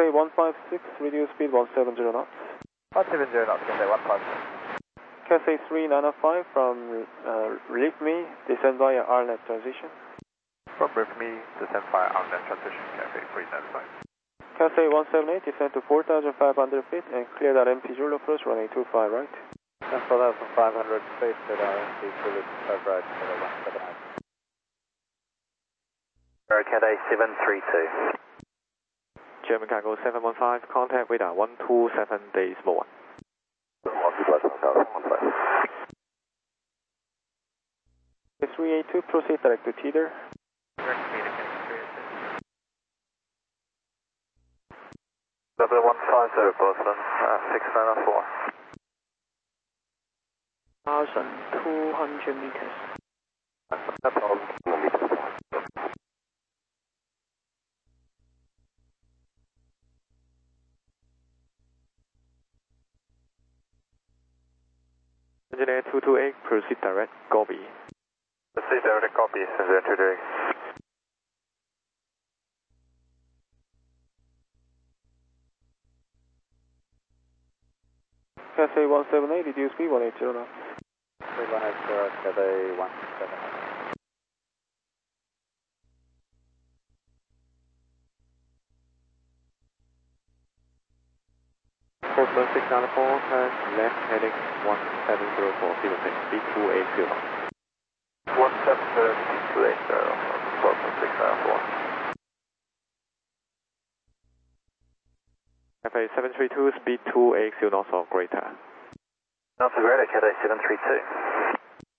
Cathay 156, reduce speed 170 knots. 170 knots, Cathay 156. Cathay 3905 from relieve me, descend via RNAV transition. From relieve me, descend via RNAV transition, Cathay 395. Cathay 178, descend to 4,500 feet and clear that MP Zulu approach runway 25 right. And 4,500 feet to RNC Zulu 25 right, Cathay 179. Cathay 732. German Cargo 715, contact radar 127 Decimal 1. 382, proceed direct to Teeter. W150 Boston, 6904. 1,200 meters. Engineer 228, proceed direct, Gobi. Proceed direct, copy, Engineer 228. Cathay 178, reduce speed 180 knots. 180, Cathay 178. Portland 694, turn left heading 1704, speed 280. 170, Portland 694. Cathay 732, speed 280 knots or greater. Knots or greater, Cathay 732.